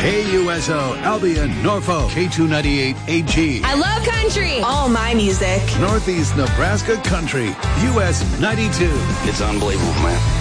KUSO, Albion, Norfolk, K298 AG. I love country. All my music. Northeast Nebraska Country, US 92. It's unbelievable, man.